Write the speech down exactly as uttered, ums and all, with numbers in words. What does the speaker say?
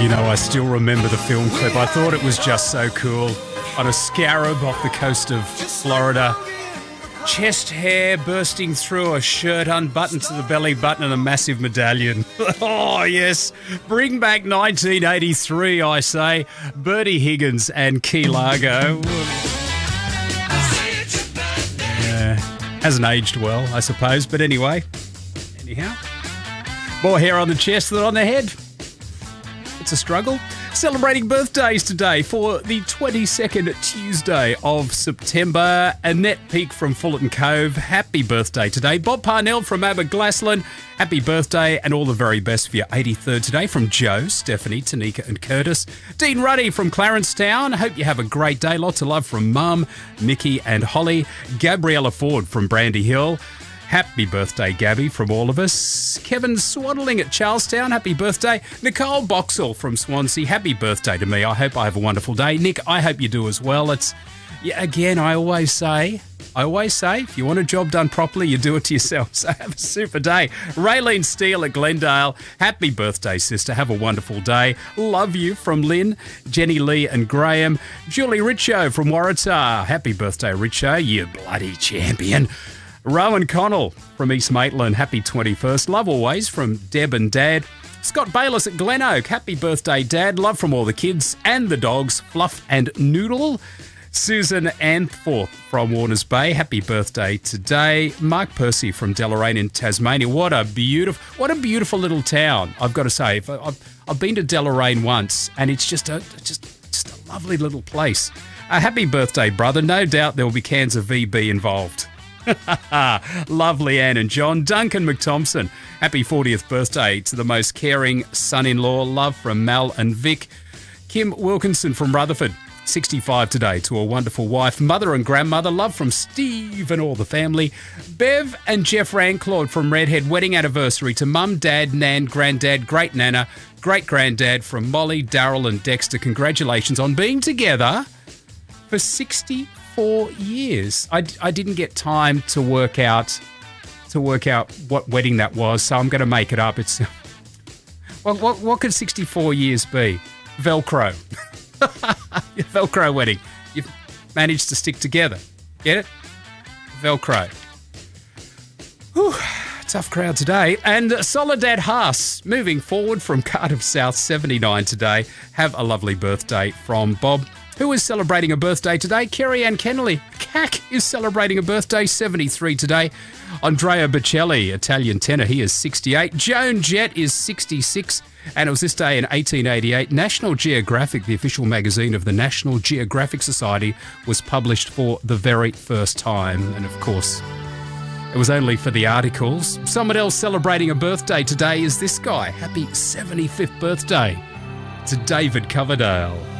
You know, I still remember the film clip. I thought it was just so cool. On a scarab off the coast of Florida. Chest hair bursting through a shirt unbuttoned to the belly button and a massive medallion. Oh, yes. Bring back nineteen eighty-three, I say. Bertie Higgins and Key Largo. Yeah, hasn't aged well, I suppose. But anyway, anyhow. More hair on the chest than on the head. It's a struggle. Celebrating birthdays today for the twenty-second Tuesday of September. Annette Peake from Fullerton Cove. Happy birthday today. Bob Parnell from Aberglassland. Happy birthday and all the very best for your eighty-third today from Joe, Stephanie, Tanika and Curtis. Dean Ruddy from Clarencetown. Hope you have a great day. Lots of love from Mum, Mickey and Holly. Gabriella Ford from Brandy Hill. Happy birthday, Gabby, from all of us. Kevin Swaddling at Charlestown, happy birthday. Nicole Boxall from Swansea, happy birthday to me. I hope I have a wonderful day. Nick, I hope you do as well. It's, yeah, again, I always say, I always say, if you want a job done properly, you do it to yourself. So have a super day. Raylene Steele at Glendale, happy birthday, sister. Have a wonderful day. Love you from Lynn, Jenny Lee and Graham. Julie Richo from Waratah, happy birthday, Richo, you bloody champion. Rowan Connell from East Maitland, happy twenty-first. Love always from Deb and Dad. Scott Bayliss at Glen Oak, happy birthday, Dad. Love from all the kids and the dogs, Fluff and Noodle. Susan Anthorpe from Warners Bay, happy birthday today. Mark Percy from Deloraine in Tasmania. What a beautiful, what a beautiful little town, I've got to say. I've, I've been to Deloraine once, and it's just a just just a lovely little place. A happy birthday, brother. No doubt there will be cans of V B involved. Lovely Anne and John. Duncan McThompson, happy fortieth birthday to the most caring son-in-law. Love from Mel and Vic. Kim Wilkinson from Rutherford, sixty-five today, to a wonderful wife, mother and grandmother. Love from Steve and all the family. Bev and Jeff Ranclaude from Redhead, wedding anniversary to mum, dad, nan, granddad, great nana, great granddad from Molly, Daryl and Dexter. Congratulations on being together for sixty-four years. I, I didn't get time to work out to work out what wedding that was, so I'm going to make it up. It's what what what could sixty-four years be? Velcro. Velcro wedding. You've managed to stick together. Get it? Velcro. Whew, tough crowd today. And Soledad Haas, moving forward from Cardiff South, seventy-nine today. Have a lovely birthday from Bob, who is celebrating a birthday today. Kerry Ann Kennelly, C A C, is celebrating a birthday, seventy-three today. Andrea Bocelli, Italian tenor, he is sixty-eight. Joan Jett is sixty-six. And it was this day in eighteen eighty-eight, National Geographic, the official magazine of the National Geographic Society, was published for the very first time. And of course, it was only for the articles. Someone else celebrating a birthday today is this guy. Happy seventy-fifth birthday to David Coverdale.